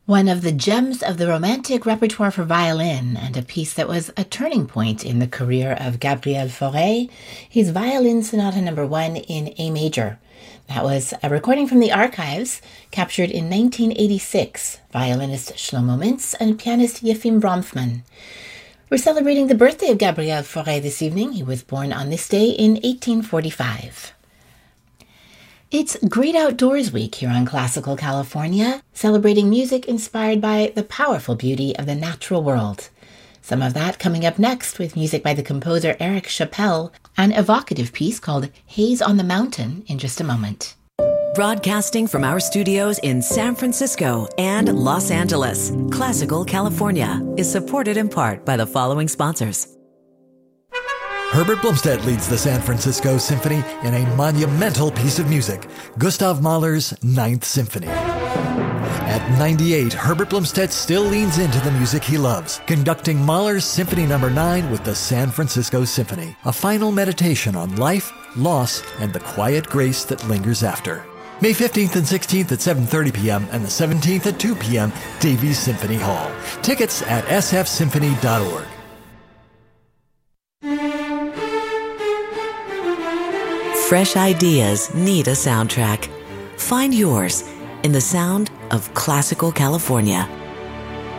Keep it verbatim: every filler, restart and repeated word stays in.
One of the gems of the Romantic repertoire for violin, and a piece that was a turning point in the career of Gabriel Fauré, his Violin Sonata Number One in A major. That was a recording from the archives, captured in nineteen eighty-six, violinist Shlomo Mintz and pianist Yefim Bronfman. We're celebrating the birthday of Gabriel Fauré this evening. He was born on this day in eighteen forty-five. It's Great Outdoors Week here on Classical California, celebrating music inspired by the powerful beauty of the natural world. Some of that coming up next with music by the composer Eric Chappell, an evocative piece called Haze on the Mountain in just a moment. Broadcasting from our studios in San Francisco and Los Angeles, Classical California is supported in part by the following sponsors. Herbert Blomstedt leads the San Francisco Symphony in a monumental piece of music, Gustav Mahler's Ninth Symphony. At ninety-eight, Herbert Blomstedt still leans into the music he loves, conducting Mahler's Symphony Number nine with the San Francisco Symphony, a final meditation on life, loss, and the quiet grace that lingers after. May fifteenth and sixteenth at seven thirty p.m. and the seventeenth at two p.m., Davies Symphony Hall. Tickets at s f symphony dot org. Fresh ideas need a soundtrack. Find yours in the sound of Classical California.